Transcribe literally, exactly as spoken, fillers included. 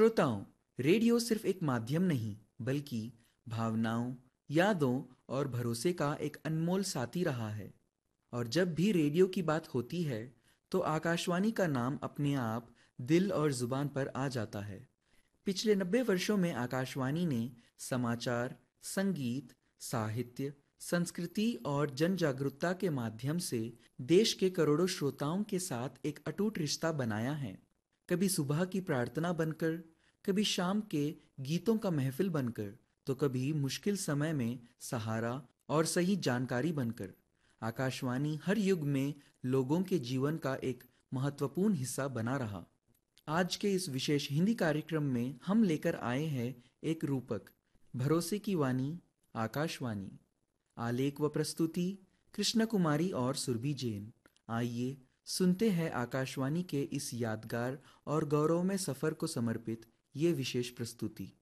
श्रोताओं, रेडियो सिर्फ एक माध्यम नहीं, बल्कि भावनाओं, यादों और भरोसे का एक अनमोल साथी रहा है। और जब भी रेडियो की बात होती है, तो आकाशवाणी का नाम अपने आप दिल और जुबान पर आ जाता है। पिछले नब्बे वर्षों में आकाशवाणी ने समाचार, संगीत, साहित्य, संस्कृति और जन जागरूकता के माध्यम से देश के करोड़ों श्रोताओं के साथ एक अटूट रिश्ता बनाया है। कभी सुबह की प्रार्थना बनकर, कभी शाम के गीतों का महफिल बनकर, तो कभी मुश्किल समय में सहारा और सही जानकारी बनकर। आकाशवाणी हर युग में लोगों के जीवन का एक महत्वपूर्ण हिस्सा बना रहा। आज के इस विशेष हिंदी कार्यक्रम में हम लेकर आए हैं एक रूपक, भरोसे की वाणी, आकाशवाणी। आलेख व प्रस्तुति कृष्ण कुमारी और सुरभि जैन। आइए सुनते हैं आकाशवाणी के इस यादगार और गौरवमय सफर को समर्पित ये विशेष प्रस्तुति।